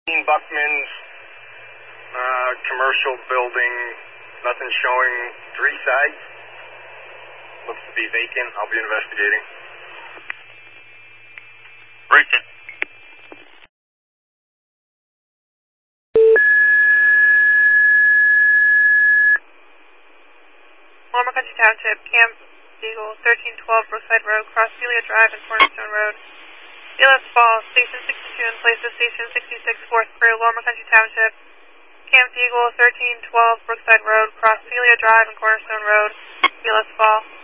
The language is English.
Buckman's commercial building, nothing showing 3 sides. Looks to be vacant. I'll be investigating. Vacant. Loma Country Township, Camp Eagle, 1312 Brookside Road, cross Celia Drive and Cornerstone Road. Felix Falls, Station 62 in place of Station 66, 4th Crew, Loma Country Township. Camp Eagle, 1312 Brookside Road, cross Celia Drive and Cornerstone Road. Felix Falls.